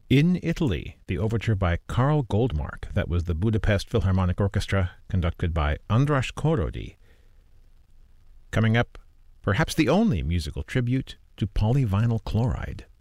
In Italy, the overture by Karl Goldmark, that was the Budapest Philharmonic Orchestra, conducted by András Korody. Coming up, perhaps the only musical tribute to polyvinyl chloride.